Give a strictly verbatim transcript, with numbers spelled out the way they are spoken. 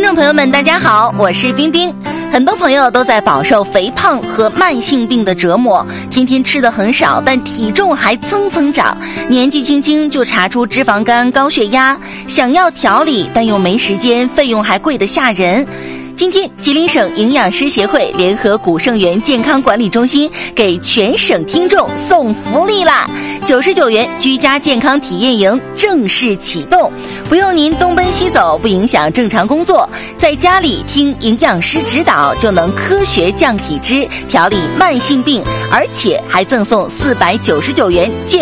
众朋友们大家好，我是冰冰。很多朋友都在饱受肥胖和慢性病的折磨，天天吃的很少，但体重还蹭蹭涨，年纪轻轻就查出脂肪肝、高血压，想要调理但又没时间，费用还贵得吓人。今天吉林省营养师协会联合古盛源健康管理中心给全省听众送福利啦！九十九元居家健康体验营正式启动，不用您东奔西走，不影响正常工作，在家里听营养师指导就能科学降体脂，调理慢性病，而且还赠送四百九十九元健